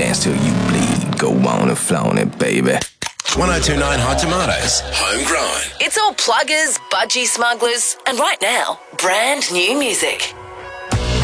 dance till you bleed. Go on and flaunt it, baby. 1029 Hot Tomatoes, homegrown. It's all pluggers, budgie smugglers, and right now, brand new music.